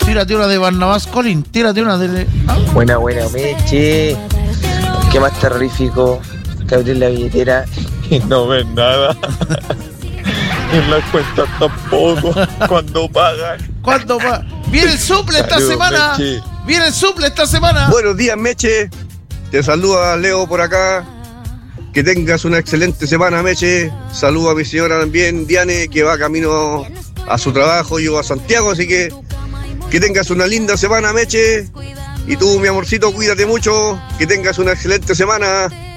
Tírate una de Barnabás Colín, tírate una de... Buena, Meche. Qué más terrorífico que abrir la billetera y no ver nada. En las cuentas tampoco. Cuando pagan. Viene el suple esta semana. Meche. Viene el suple esta semana. Buenos días, Meche. Te saluda Leo por acá. Que tengas una excelente semana, Meche. Saludo a mi señora también, Diane, que va camino a su trabajo. Yo a Santiago, así que tengas una linda semana, Meche. Y tú, mi amorcito, cuídate mucho. Que tengas una excelente semana.